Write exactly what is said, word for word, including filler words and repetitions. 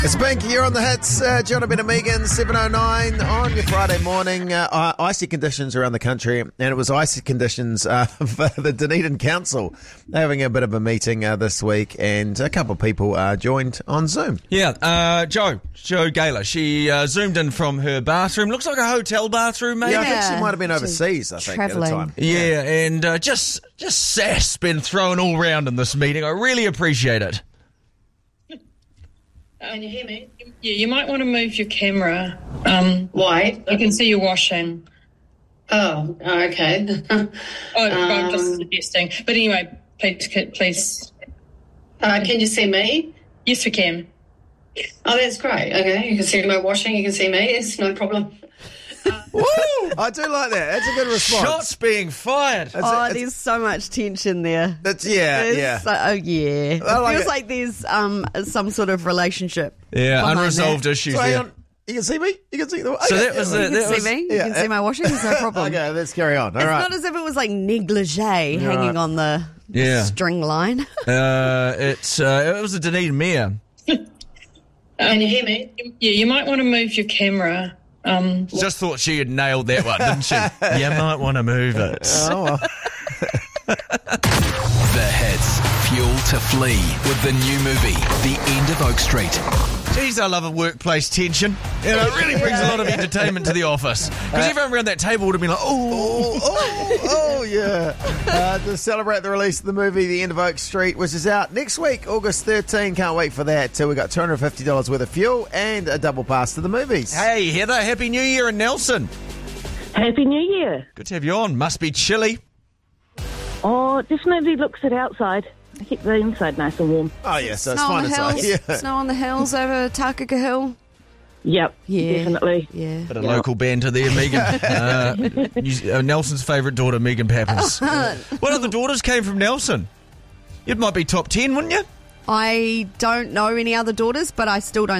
It's Pink, you're on the hits. Uh, Jonathan and Megan, seven oh nine on your Friday morning. Uh, icy conditions around the country, and it was icy conditions uh, for the Dunedin Council. They're having a bit of a meeting uh, this week, and a couple of people uh, joined on Zoom. Yeah, uh, Joe, Joe Gaylor, she uh, zoomed in from her bathroom. Looks like a hotel bathroom, maybe. Yeah, I think Yeah. she might have been overseas, I think, travelling. at the time. Yeah, and uh, just just sass been thrown all round in this meeting. I really appreciate it. Can you hear me? Yeah, you might want to move your camera. Um, Why? I can see you washing. Oh, okay. Oh, I'm just Um, suggesting. But anyway, please, please. uh, can you see me? Yes, we can. Oh, that's great. Okay, you can see my washing. You can see me. It's no problem. Woo! I do like that. That's a good response. Shots being fired. It's- Oh, it's- there's so much tension there. That's, yeah, There's yeah. so- oh, yeah. It I like feels it. like there's um some sort of relationship. Yeah, behind unresolved that. issues So hang there. on. You can see me? You can see the... So okay, that was yeah, the- You that can was- see me. yeah, You can see my washing. There's no problem. Okay, let's carry on. All It's right. not as if it was like negligee hanging right. on the Yeah. string line. Uh, it's uh, it was a Dunedin mayor. Can you hear me? Yeah, you might want to move your camera. Um, Just thought she had nailed that one, didn't she? You might want to move it. Oh, well. The hits. Fuel to flee with the new movie, The End of Oak Street. Jeez, I love a workplace tension. You know, it really brings a lot of entertainment to the office. Because everyone around that table would have been like, oh, Oh, oh, oh, yeah. Uh, to celebrate the release of the movie, The End of Oak Street, which is out next week, August thirteenth. Can't wait for that. So we got two hundred fifty dollars worth of fuel and a double pass to the movies. hey, Heather, Happy New Year in Nelson. Happy New Year. Good to have you on. Must be chilly. Oh, definitely looks it outside. I keep the inside nice and warm. Oh, yeah, so it's Snow on fine the inside. hills. Yeah. Snow on the hills over Takaka Hill. Yep, Yeah. definitely. Yeah. Bit of local banter there, Megan. Uh, New- uh, Nelson's favourite daughter, Megan Pappins. What other daughters came from Nelson? It might be top ten, wouldn't you? I don't know any other daughters, but I still don't